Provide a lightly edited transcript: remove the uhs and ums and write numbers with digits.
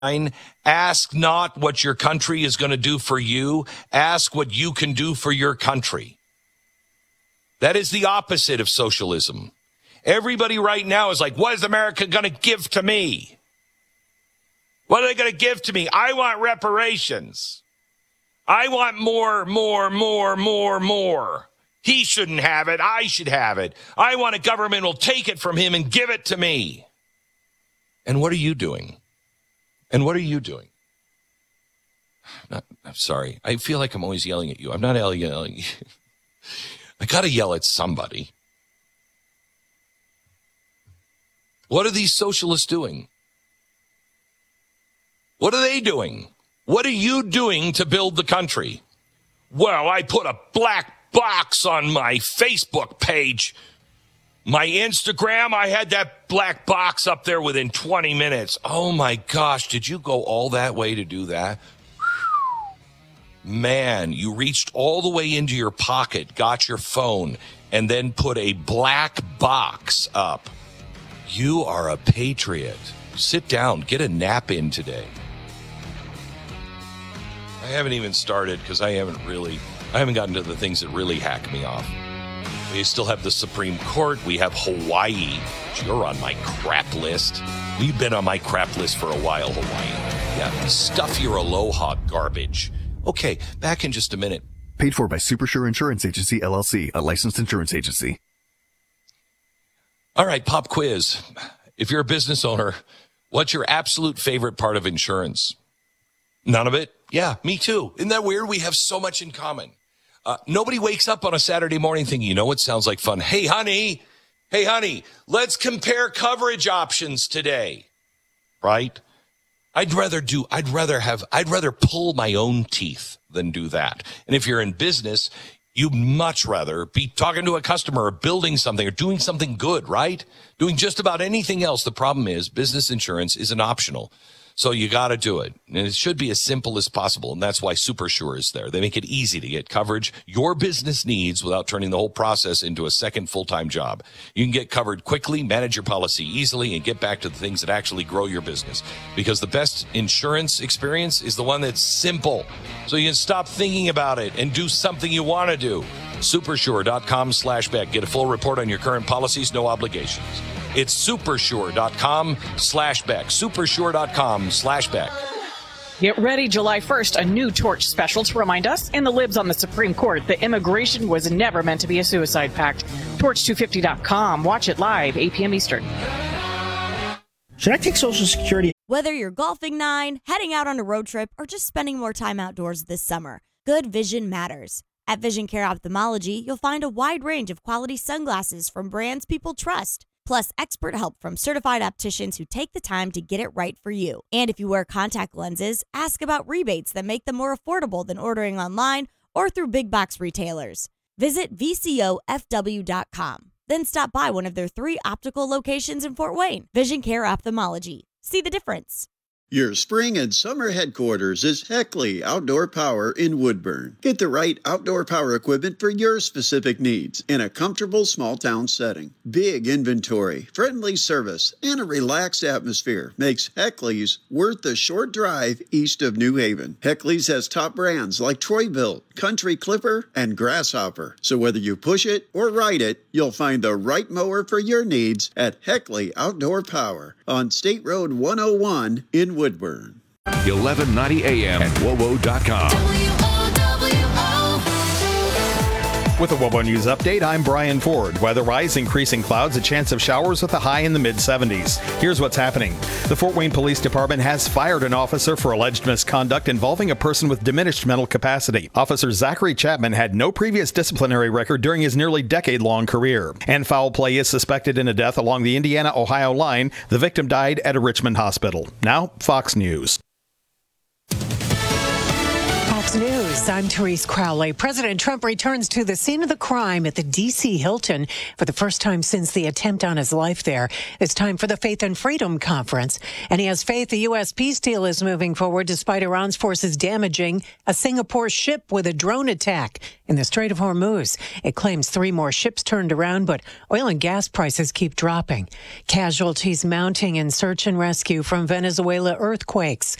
Ask not what your country is going to do for you. Ask what you can do for your country. That is the opposite of socialism. Everybody right now is like, what is America going to give to me? What are they going to give to me? I want reparations. I want more. He shouldn't have it. I should have it. I want a government will take it from him and give it to me. And what are you doing? And what are you doing? I'm sorry. I feel like I'm always yelling at you. I'm not yelling at you. I got to yell at somebody. What are these socialists doing? What are they doing? What are you doing to build the country? Well, I put a black box on my Facebook page. My Instagram, I had that black box up there within 20 minutes. Oh my gosh, did you go all that way to do that? Man, you reached all the way into your pocket, got your phone, and then put a black box up. You are a patriot. Sit down, get a nap in today. I haven't even started because I haven't gotten to the things that really hack me off. We still have the Supreme Court. We have Hawaii. You're on my crap list. We've been on my crap list for a while, Hawaii. Yeah, stuff your aloha garbage. Okay, back in just a minute. Paid for by Supersure Insurance Agency, LLC, a licensed insurance agency. All right, pop quiz. If you're a business owner, what's your absolute favorite part of insurance? None of it? Yeah, me too. Isn't that weird? We have so much in common. Nobody wakes up on a Saturday morning thinking, you know what sounds like fun? Hey, honey, let's compare coverage options today. Right? I'd rather pull my own teeth than do that. And if you're in business, you'd much rather be talking to a customer or building something or doing something good, right? Doing just about anything else. The problem is business insurance isn't optional. So you got to do it. And it should be as simple as possible. And that's why Supersure is there. They make it easy to get coverage your business needs without turning the whole process into a second full-time job. You can get covered quickly, manage your policy easily, and get back to the things that actually grow your business. Because the best insurance experience is the one that's simple. So you can stop thinking about it and do something you want to do. Supersure.com/Beck. Get a full report on your current policies, no obligations. It's supersure.com/Beck. Supersure.com/Beck. Get ready July 1st, a new Torch special to remind us and the libs on the Supreme Court that immigration was never meant to be a suicide pact. Torch250.com. Watch it live, 8 p.m. Eastern. Should I take Social Security? Whether you're golfing 9, heading out on a road trip, or just spending more time outdoors this summer, good vision matters. At Vision Care Ophthalmology, you'll find a wide range of quality sunglasses from brands people trust. Plus, expert help from certified opticians who take the time to get it right for you. And if you wear contact lenses, ask about rebates that make them more affordable than ordering online or through big box retailers. Visit VCOFW.com. Then stop by one of their 3 optical locations in Fort Wayne. Vision Care Ophthalmology. See the difference. Your spring and summer headquarters is Heckley Outdoor Power in Woodburn. Get the right outdoor power equipment for your specific needs in a comfortable small town setting. Big inventory, friendly service, and a relaxed atmosphere makes Heckley's worth the short drive east of New Haven. Heckley's has top brands like Troy-Bilt, Country Clipper, and Grasshopper. So whether you push it or ride it, you'll find the right mower for your needs at Heckley Outdoor Power on State Road 101 in Woodburn. 1190 AM and WOWO.com. With a WOWO News Update, I'm Brian Ford. Weather-wise, increasing clouds, a chance of showers with a high in the mid-70s. Here's what's happening. The Fort Wayne Police Department has fired an officer for alleged misconduct involving a person with diminished mental capacity. Officer Zachary Chapman had no previous disciplinary record during his nearly decade-long career. And foul play is suspected in a death along the Indiana-Ohio line. The victim died at a Richmond hospital. Now, Fox News. Fox News, I'm Therese Crowley. President Trump returns to the scene of the crime at the D.C. Hilton for the first time since the attempt on his life there. It's time for the Faith and Freedom Conference. And he has faith the U.S. peace deal is moving forward despite Iran's forces damaging a Singapore ship with a drone attack in the Strait of Hormuz. It claims 3 more ships turned around, but oil and gas prices keep dropping. Casualties mounting in search and rescue from Venezuela earthquakes.